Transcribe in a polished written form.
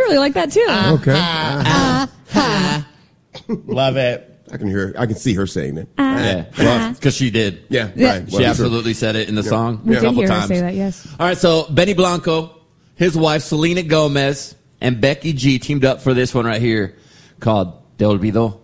really like that too. Okay. Love it. I can see her saying it. Yeah, well, because she did. Yeah, Yeah. right. She absolutely said it in the song We a did couple hear her times. say that, yes. All right, so Benny Blanco, his wife Selena Gomez, and Becky G teamed up for this one right here called Te Olvidó.